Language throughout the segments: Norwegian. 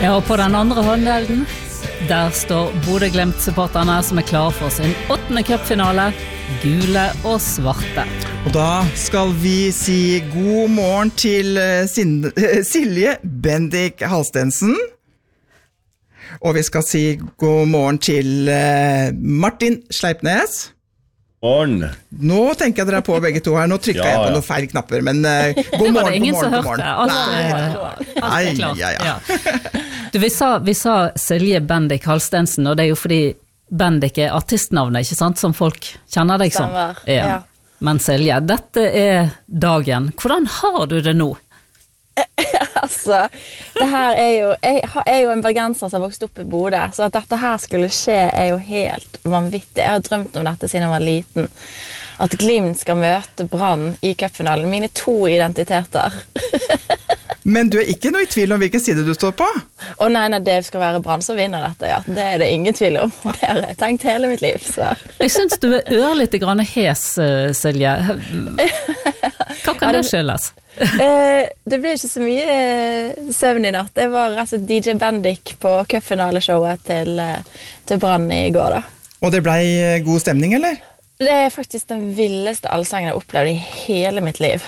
Ja, og på den andre håndhelden, der står Bodø-Glimt-supporterne som klare for sin 8. cupfinale, gule og svarte. Og da skal vi si god morgen til Silje Bendik Halstensen. Og vi skal si god morgen til Martin Sleipnes. Morgen. Nå tenker jeg dere på begge to her. Nå trykker jeg på noen feil knapper, men god morgen, det var ingen som hørte. Alt er klart. Du, vi sa Silje Bendik Halstensen, og det er jo fordi Bendik er artistnavnet, ikke sant? Som folk kjenner deg som. Ja. Men Silje, dette er dagen. Hvordan har du det nå? Altså, det her jeg er jo en bergenser som har vokst opp i Bodø, så at dette her skulle skje er jo helt vanvittig. Jeg har drømt om dette siden jeg var liten. At Glimt skal møte Brann i cupfinalen. Mine 2 identiteter. Men du er ikke noe i tvil om hvilken side du står på? Å nei, det skal være Brann som vinner dette, ja. Det er det ingen tvil om. Det har jeg tenkt hele mitt liv, så. Jeg synes du er ørlite grann hes, Silje. Hva kan det skyldes? Det ble ikke så mye søvn i natt. Det var rett og slett DJ Bendik på cupfinaleshowet til Brann i går da. Og det ble god stemning, eller? Det er faktisk den villeste allsangen jeg har opplevd i hele mitt liv.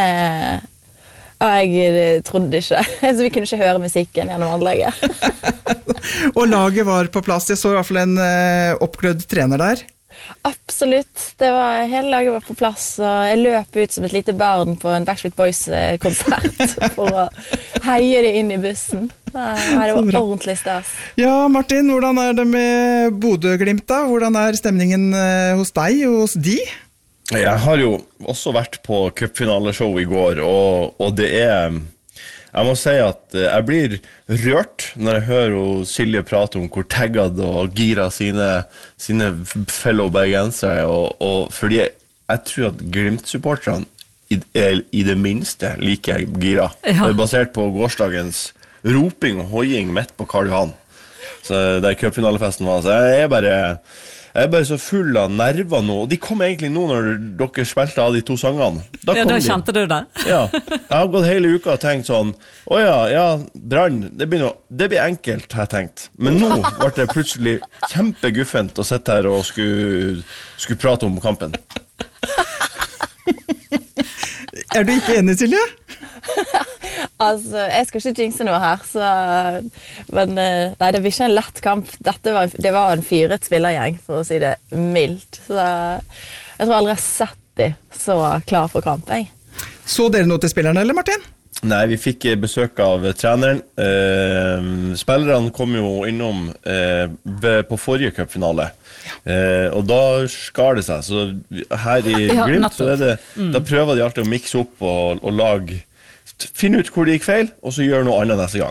Jeg trodde det ikke. Så vi kunne ikke høre musikken gjennom anlegget. Og laget var på plass. Jeg så i hvert fall en oppglødd trener der. Absolutt. Hele laget var på plass, og jeg løp ut som et lite barn på en Backstreet Boys-konsert for å heie det inn i bussen. Det var ordentlig stas. Ja, Martin, hvordan er det med Bodø-Glimt da? Hvordan er stemningen hos deg og hos de? Jeg har jo også vært på cupfinaleshow i går, og det er... Jeg må si at jeg blir rørt når jeg hører Silje prate om hvor taggad og gira sine fellow bergensere, og fordi jeg tror at Glimt-supporterne i det minste liker gira. Ja. Det er basert på gårsdagens roping og hoiing midt på Karl Johan. Så det er cupfinalefesten var, så jeg er bare så full av nerver nå, og de kom egentlig nå når dere spilte av de 2 sangene. Da kjente du det. Ja, jeg har gått hele uka og tenkt sånn, Brann, det blir enkelt, har jeg tenkt. Men nå ble det plutselig kjempeguffent å sitte her og skulle prate om kampen. Er du ikke enig, Silje? Altså, jeg skal ikke jinxe noe her, men nei, det blir ikke en lett kamp. Det var en fyret spillergjeng, for å si det mildt. Så jeg tror aldri jeg har sett de så klar for kamp, jeg. Så dere noe til spillerne, eller Martin? Nei, vi fikk besøk av treneren. Spillerne kom jo innom på forrige cupfinale. Og da skar det seg. Så her i Glimt så er det, da prøver de alltid å mikse opp og lage, finne ut hvor det gikk feil, og så gjøre noe annet neste gang.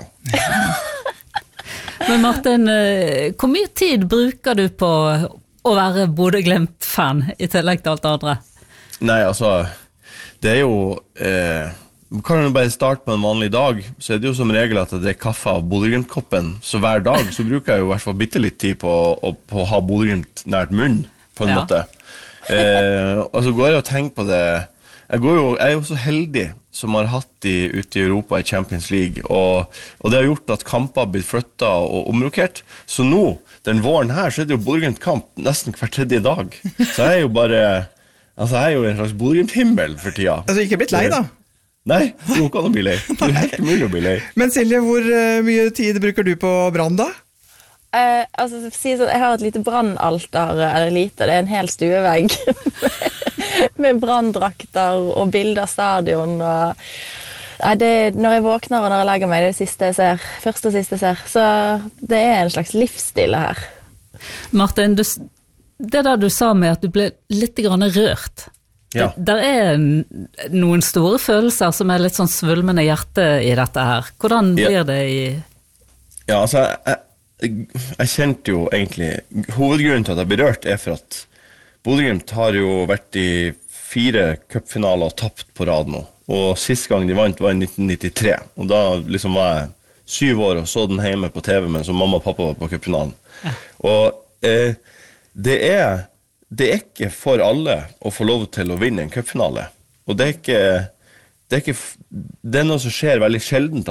Men Martin, hvor mye tid bruker du på å være Bodø-Glimt-fan i tillegg til alt det andre? Nei, altså, det er jo... kan du bare starte på en vanlig dag, så er det jo som regel at jeg drikker kaffe av Bodø-Glimt-koppen, så hver dag så bruker jeg jo i hvert fall bitte litt tid på å ha Bodø-Glimt nært munn, på en måte. Og så går jeg og tenker på det, jeg er jo så heldig som har hatt de ute i Europa i Champions League, og det har gjort at kamper har blitt flyttet og omrokert, så nå, den våren her, så er det jo Bodø-Glimt-kamp nesten hver 3. dag, så jeg er jo bare, altså jeg er jo en slags Bodø-Glimt-himmel for tida. Altså ikke blitt lei da? Nei, det går ikke an å bli lei. Det er helt mulig å bli lei. Men Silje, hvor mye tid bruker du på Brann da? Altså, jeg har et lite brannalter, eller lite, det er en hel stuevegg med branndrakter og bilder av stadion. Når jeg våkner og når jeg legger meg, det er det siste jeg ser, første og siste jeg ser. Så det er en slags livsstil her. Martin, det der du sa med at du ble litt grann rørt, ja. Der er noen store følelser som er litt sånn svulmende hjerte i dette her. Hvordan blir det i... Ja, altså, jeg kjente jo egentlig... Hovedgrunnen til at jeg ble rørt er for at Bodø-Glimt har jo vært i 4 cupfinaler og tapt på rad nå. Og sist gang de vant var i 1993. Og da liksom var jeg 7 år og så den hjemme på TV, mens mamma og pappa var på cupfinalen. Ja. Og det er ikke for alle å få lov til å vinne en cupfinale. Og det er noe som skjer veldig sjeldent, at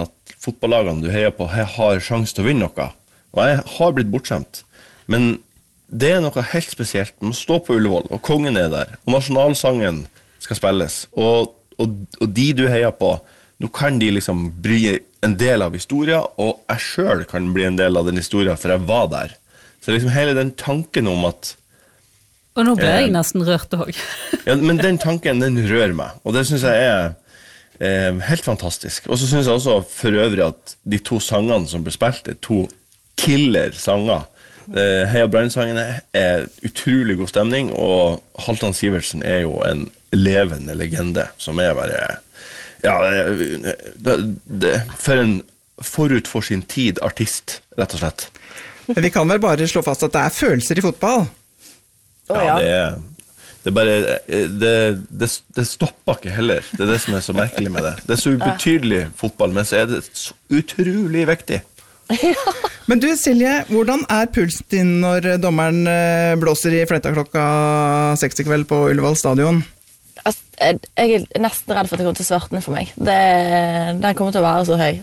fotballagene du heier på har sjans til å vinne noe. Og jeg har blitt bortskjemt. Men det noe helt spesielt. Man må stå på Ullevål, og kongen der, og nasjonalsangen skal spilles. Og de du heier på, nå kan de liksom bli en del av historien, og jeg selv kan bli en del av den historien, for jeg var der. Så liksom hele den tanken om at og nå ble jeg nesten rørt også. Ja, men den tanken, den rører meg. Og det synes jeg helt fantastisk. Og så synes jeg også for øvrig at de 2 sangene som ble spilt, 2 killer-sanger. Heia Brann-sangene utrolig god stemning, og Halvdan Sivertsen jo en levende legende, som bare... Ja, for en forut for sin tid artist, rett og slett. Men vi kan vel bare slå fast at det følelser i fotball? Ja, det bare det stopper ikke heller. Det det som så merkelig med det. Det så ubetydelig fotball, men så det så utrolig viktig. Men du, Silje, hvordan pulsen din når dommeren blåser i fletta klokka 6 i kveld på Ullevål stadion? Jeg nesten redd for at det kommer til svartne for meg. Den kommer til å være så høy.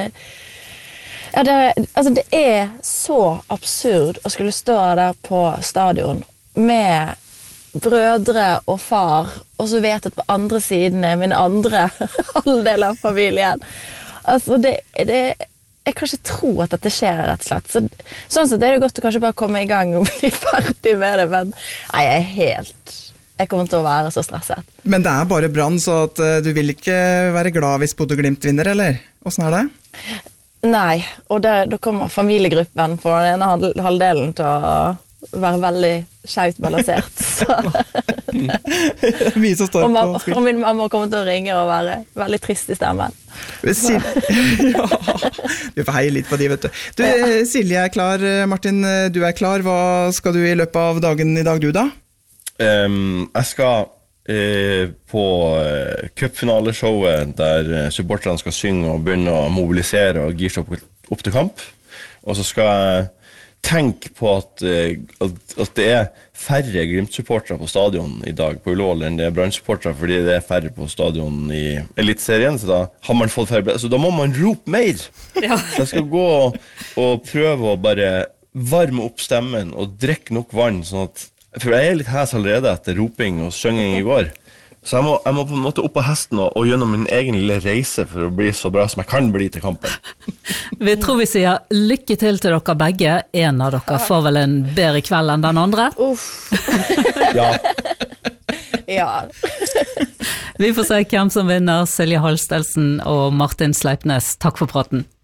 Det så absurd å skulle stå der på stadion med brødre og far, og så vet at på andre siden min andre halvdel av familien. Altså, jeg kan ikke tro at dette skjer, rett og slett. Sånn sett det jo godt å kanskje bare komme i gang og bli ferdig med det, men nei, jeg kommer til å være så stresset. Men det bare Brann, så at du vil ikke være glad hvis Bodø/Glimt vinner, eller? Hvordan det? Nei, og da kommer familiegruppen på den ene halvdelen til å være veldig skjevt balansert. Mye som står på spill. Og min mamma kommer til å ringe og være veldig trist i stemmen. Ja, du får heie litt på de, vet du. Silje klar, Martin, du klar. Hva skal du i løpet av dagen i dag, du da? Jeg skal på cupfinaleshowet der supporterne skal synge og begynne å mobilisere og gire seg opp til kamp. Og så skal jeg tenke på at det færre Glimt-supportere på stadion i dag på Ullevål enn det Brann-supportere, fordi det færre på stadion i Eliteserien, så da har man fått færre, så da må man rope mer. Ja. Så jeg skal gå og prøve å bare varme opp stemmen og drikke nok vann, sånn at, for jeg litt hes allerede etter roping og synging i går. Så jeg må på en måte opp på hesten og gjennom min egen lille reise for å bli så bra som jeg kan bli til kampen. Vi tror vi sier lykke til dere begge. En av dere får vel en bedre kveld enn den andre? Ja. Ja. Vi får se hvem som vinner. Silje Halstensen og Martin Sleipnes, takk for praten.